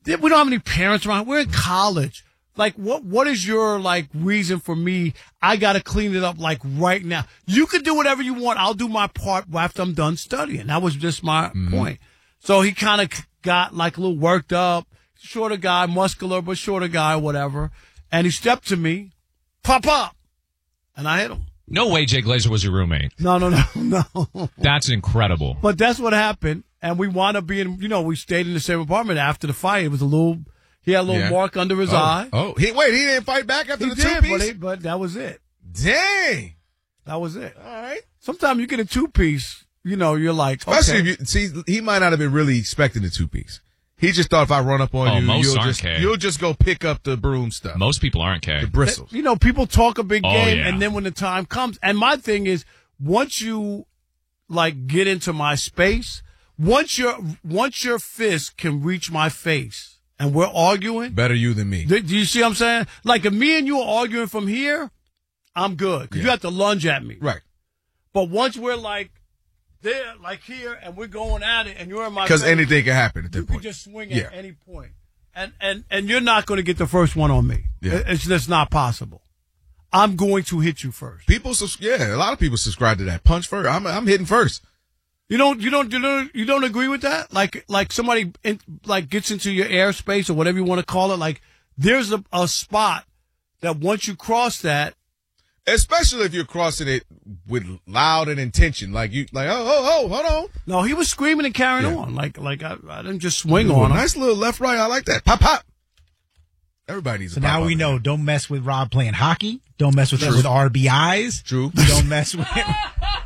We don't have any parents around. We're in college. Like, what is your, like, reason for me? I got to clean it up, like, right now. You can do whatever you want. I'll do my part after I'm done studying. That was just my point. So he kind of got, like, a little worked up. Shorter guy, muscular, but shorter guy, whatever. And he stepped to me, pop, and I hit him. No way Jay Glazer was your roommate. No. That's incredible. But that's what happened. And we wound up being, we stayed in the same apartment after the fight. It was he had a little mark under his eye. Oh, he didn't fight back after the two-piece? But that was it. Dang. That was it. All right. Sometimes you get a two-piece, you're like, especially okay. if he might not have been really expecting the two-piece. He just thought if I run up on you'll just go pick up the broom stuff. Most people aren't, Kay. The bristles. People talk a big game, yeah. and then when the time comes, and my thing is, once you, like, get into my space, once your fist can reach my face, and we're arguing. Better you than me. Do you see what I'm saying? Like, if me and you are arguing from here, I'm good, because you have to lunge at me. Right. But once we're, like, there, like here, and we're going at it, and you're in my because face, anything can happen at that you point. can just swing at any point. And you're not going to get the first one on me. Yeah. It's just not possible. I'm going to hit you first. A lot of people subscribe to that. Punch first. I'm hitting first. You don't agree with that? Like somebody gets into your airspace or whatever you want to call it. Like, there's a spot that once you cross that, especially if you're crossing it with loud and intention, hold on. No, he was screaming and carrying on. Like I didn't just swing on him. Nice little left, right. I like that. Pop. Everybody needs a pop. So now we know. Don't mess with Rob playing hockey. Don't mess with RBIs. True. Don't mess with him.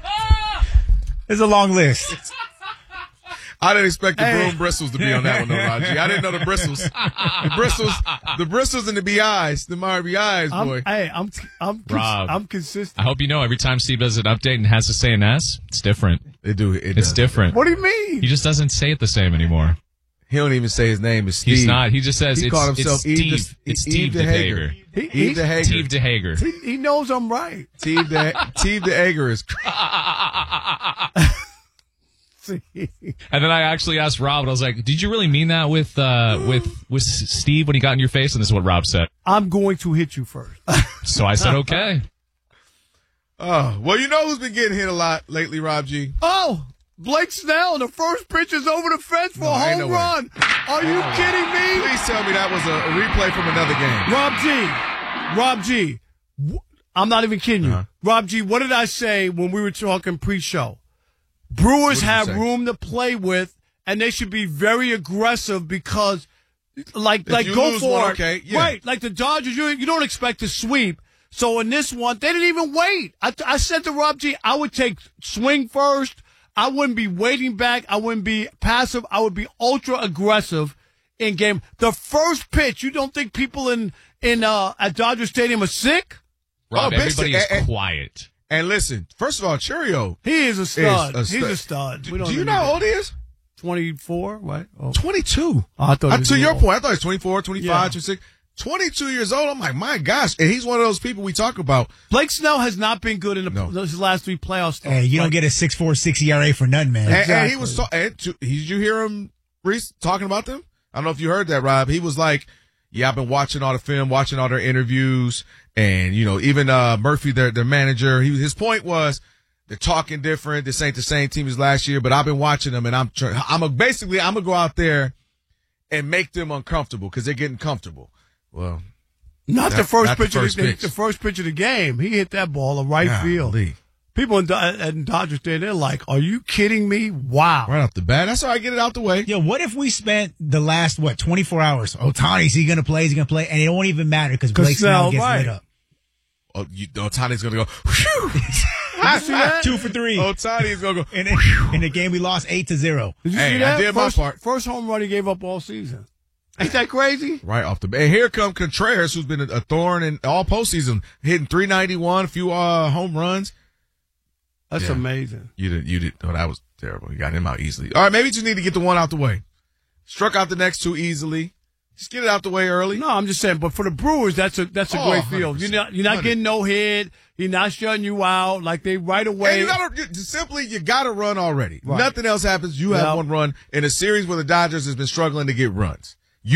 There's a long list. I didn't expect the broom bristles to be on that one, though, Raji. I didn't know the bristles. The bristles and the BIs, the RBIs, boy. I'm consistent. I hope you know every time Steve does an update and has to say an S, it's different. It's different. What do you mean? He just doesn't say it the same anymore. He don't even say his name is Steve. He's not. He just says he called himself Steve. It's Steve DeHager. Steve DeHager. Steve DeHager. He knows I'm right. Steve DeHager is. And then I actually asked Rob, and I was like, "Did you really mean that with Steve when he got in your face?" And this is what Rob said. I'm going to hit you first. So I said, "Okay." Oh, well, you know who's been getting hit a lot lately, Rob G? Oh, Blake Snell. The first pitch is over the fence for a home run. Are you kidding me? Please tell me that was a replay from another game. Rob G. I'm not even kidding you. Rob G, what did I say when we were talking pre-show? Brewers have room to play with, and they should be very aggressive because, go for it. Okay, yeah. Right, like the Dodgers, you don't expect to sweep. So in this one, they didn't even wait. I said to Rob G, I would take swing first. I wouldn't be waiting back. I wouldn't be passive. I would be ultra aggressive in game. The first pitch, you don't think people at Dodger Stadium are sick? Rob, everybody is quiet. And listen, first of all, Cheerio. He is a stud. He's a stud. Do you know how old he is? 24, right? Oh. 22. Oh, I thought to your point, I thought he was 24, 25, 26. 22 years old. I'm like, my gosh. And he's one of those people we talk about. Blake Snell has not been good in his last three playoffs. Hey, you don't get a 6.46 ERA for none, man. Exactly. And he was did you hear him, Reese, talking about them? I don't know if you heard that, Rob. He was like, yeah, I've been watching all the film, watching all their interviews. And, even Murphy, their manager, his point was they're talking different. This ain't the same team as last year, but I've been watching them, and I'm gonna go out there and make them uncomfortable because they're getting comfortable. Well, not the first pitch of the game. He hit that ball in right field. People in Dodger Stadium, they're like, "Are you kidding me? Wow!" Right off the bat. That's how I get it out the way. Yo, what if we spent the last 24 hours? Ohtani's he gonna play? Is he gonna play? And it won't even matter because Blake Snell gets lit up. Oh, Ohtani's gonna go. Whew. Did you see that? 2 for 3. Ohtani's gonna go. In the game we lost 8-0. Did you see that? I did my part. First home run he gave up all season. Ain't that crazy? Right off the bat. And here comes Contreras, who's been a thorn in all postseason, hitting 391, a few home runs. That's amazing. You did. Oh, that was terrible. You got him out easily. All right, maybe you just need to get the one out the way. Struck out the next two easily. Just get it out the way early. No, I'm just saying. But for the Brewers, that's a great field. You're not getting no hit. You're not shutting you out. Like they right away. And you gotta run already. Right. Nothing else happens. You have one run in a series where the Dodgers has been struggling to get runs.